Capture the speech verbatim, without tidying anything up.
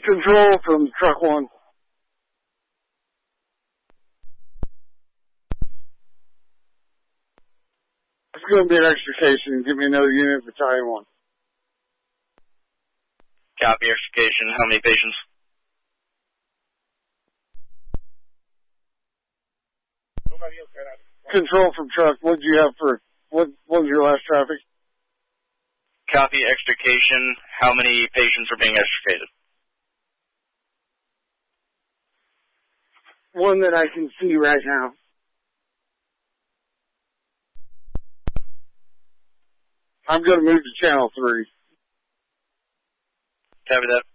Control from truck one. It's going to be an extrication. Give me another unit, battalion one. Copy, extrication. How many patients? Control from truck. What did you have for, what, what was your last traffic? Copy, extrication. How many patients are being extricated? One that I can see right now. I'm going to move to channel three. Copy that.